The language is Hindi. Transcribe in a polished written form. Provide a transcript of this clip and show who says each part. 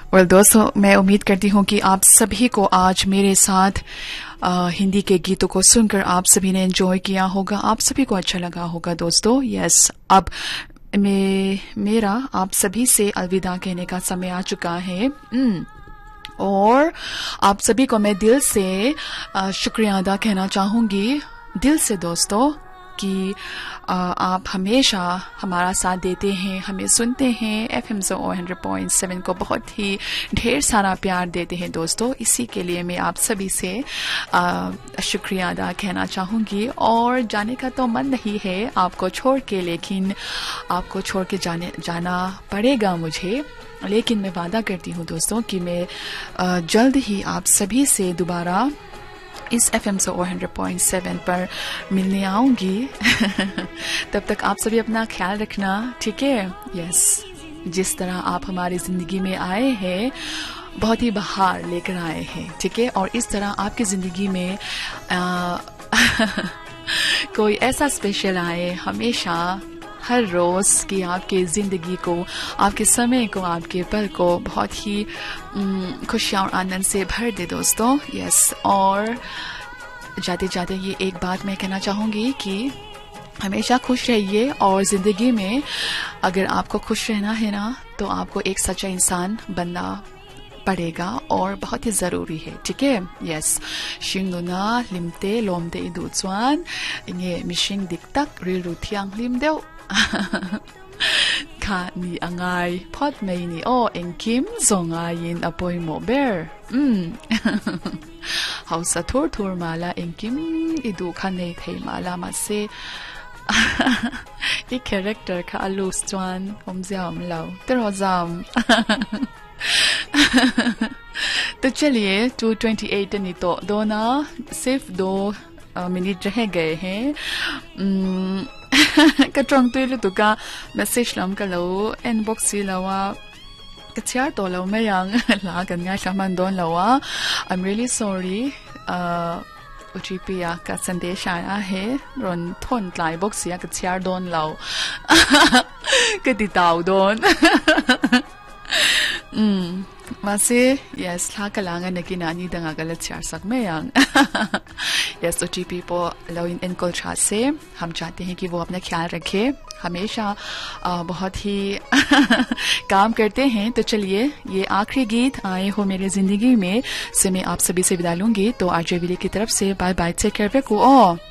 Speaker 1: दोस्तों, मैं उम्मीद करती हूँ कि आप सभी को आज मेरे साथ हिंदी के गीतों को सुनकर आप सभी ने एंजॉय किया होगा, आप सभी को अच्छा लगा होगा दोस्तों। यस, अब मेरा आप सभी से अलविदा कहने का समय आ चुका है। और आप सभी को मैं दिल से शुक्रिया अदा कहना चाहूंगी, दिल से दोस्तों, कि आप हमेशा हमारा साथ देते हैं, हमें सुनते हैं, FM 100.7 को बहुत ही ढेर सारा प्यार देते हैं दोस्तों। इसी के लिए मैं आप सभी से शुक्रिया अदा कहना चाहूँगी। और जाने का तो मन नहीं है आपको छोड़ के, लेकिन आपको छोड़ के जाना पड़ेगा मुझे, लेकिन मैं वादा करती हूँ दोस्तों कि मैं जल्द ही आप सभी से दोबारा इस FM 100.7 पर मिलने आऊंगी। तब तक आप सभी अपना ख्याल रखना, ठीक है? यस, जिस तरह आप हमारी जिंदगी में आए हैं, बहुत ही बहार लेकर आए हैं, ठीक है? और इस तरह आपकी जिंदगी में कोई ऐसा स्पेशल आए हमेशा, हर रोज की आपके जिंदगी को, आपके समय को, आपके पल को बहुत ही खुशियाँ और आनंद से भर दे दोस्तों। यस, और जाते जाते ये एक बात मैं कहना चाहूँगी कि हमेशा खुश रहिए। और जिंदगी में अगर आपको खुश रहना है ना, तो आपको एक सच्चा इंसान बनना पड़ेगा और बहुत ही जरूरी है, ठीक है? Yes, शिंगुना लिमते लोमते इदुचवान Inge Mising दिक्तक reel रुथियांग लिमदेव Ka ni angay pot may ni o eng kim zongayin apoy mo bear. How sa tur mala eng kim idu kanay thay mala mase. I character ka alus tuan omziam lao terozam. तो चलिए 2:28 नहीं दो ना सिर्फ 2 मिनट रह गए हैं। कट्रंग तो तो का मैसेज लम का लो इनबॉक्स सी लवा कच्चार तो लो मैं yang ला गन्या शामान दोन लवा। I'm really sorry। UGP का संदेश आया है रोन थोन क्लाई बॉक्स या कच्चार दोन लो कतिताव दोन Masih, yes, lah kalangan na kinani da nga galat siya sak mayang. Yes, तो GP po लॉइन इनको से हम चाहते हैं कि वो अपना ख्याल रखे, हमेशा बहुत ही काम करते हैं। तो चलिए, ये आखिरी गीत आए हो मेरे जिंदगी में से मैं आप सभी से विदा लूंगी। तो आरजे विले की तरफ से बाय बाय, टेक केयर,